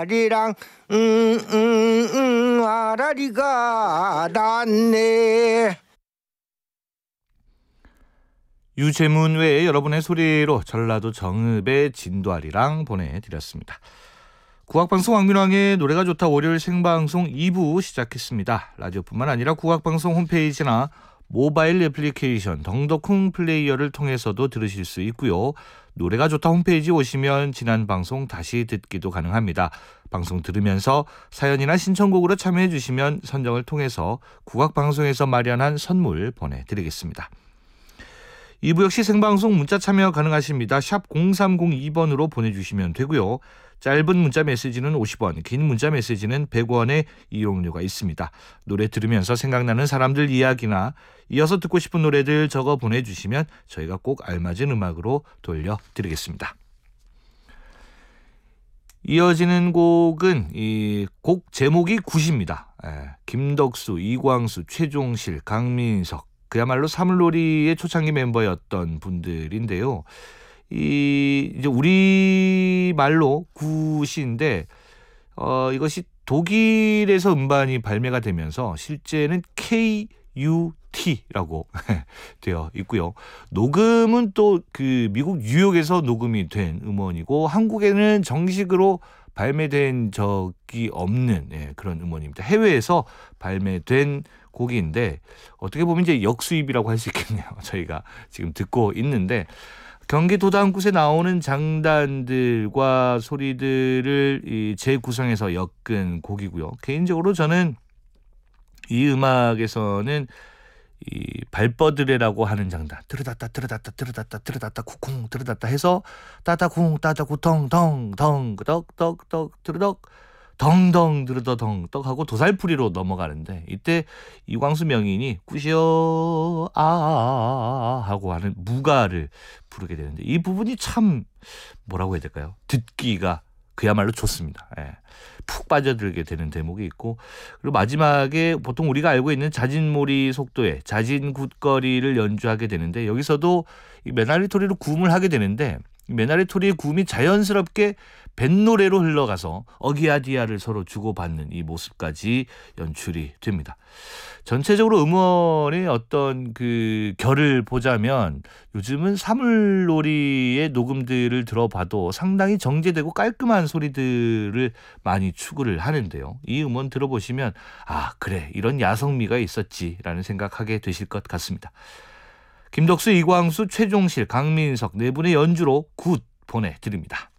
진도아리랑 아라리가 닿네. 유재문 외에 여러분의 소리로 전라도 정읍의 진도아리랑 보내드렸습니다. 국악방송 왕민왕의 노래가 좋다 월요일 생방송 2부 시작했습니다. 라디오뿐만 아니라 국악방송 홈페이지나 모바일 애플리케이션 덩덕쿵 플레이어를 통해서도 들으실 수 있고요. 노래가 좋다 홈페이지 오시면 지난 방송 다시 듣기도 가능합니다. 방송 들으면서 사연이나 신청곡으로 참여해 주시면 선정을 통해서 국악방송에서 마련한 선물 보내드리겠습니다. 2부 역시 생방송 문자 참여 가능하십니다. 샵 0302번으로 보내주시면 되고요. 짧은 문자 메시지는 50원, 긴 문자 메시지는 100원의 이용료가 있습니다. 노래 들으면서 생각나는 사람들 이야기나 이어서 듣고 싶은 노래들 적어 보내주시면 저희가 꼭 알맞은 음악으로 돌려드리겠습니다. 이어지는 곡은 이 곡 제목이 굿입니다. 김덕수, 이광수, 최종실, 강민석 그야말로 사물놀이의 초창기 멤버였던 분들인데요. 이제 우리 말로 굿인데 이것이 독일에서 음반이 발매가 되면서 실제는 KUT라고 되어 있고요. 녹음은 또 그 미국 뉴욕에서 녹음이 된 음원이고 한국에는 정식으로 발매된 적이 없는 그런 음원입니다. 해외에서 발매된 곡인데 어떻게 보면 이제 역수입이라고 할 수 있겠네요. 저희가 지금 듣고 있는데 경기도 다음곳에 나오는 장단들과 소리들을 재구성해서 엮은 곡이고요. 개인적으로 저는 이 음악에서는 이 발버드레라고 하는 장단 트르다따 트르다따 트르다따 트르다따 쿵쿵 트르다따 해서 따다쿵 따다구 덩덩덩 떡떡떡 트르덕 덩덩 드르더덩 떡하고 도살풀이로 넘어가는데 이때 이광수 명인이 꾸시어 하고 하는 무가를 부르게 되는데 이 부분이 참 뭐라고 해야 될까요? 듣기가 그야말로 좋습니다. 푹 빠져들게 되는 대목이 있고 그리고 마지막에 보통 우리가 알고 있는 자진몰이 속도의 자진굿거리를 연주하게 되는데 여기서도 이 메나리토리로 구음을 하게 되는데 메나리토리의 구음이 자연스럽게 뱃노래로 흘러가서 어기야디야를 서로 주고받는 이 모습까지 연출이 됩니다. 전체적으로 음원의 어떤 그 결을 보자면 요즘은 사물놀이의 녹음들을 들어봐도 상당히 정제되고 깔끔한 소리들을 많이 추구를 하는데요. 이 음원 들어보시면 아 그래 이런 야성미가 있었지라는 생각하게 되실 것 같습니다. 김덕수, 이광수, 최종실, 강민석 네 분의 연주로 굿 보내드립니다.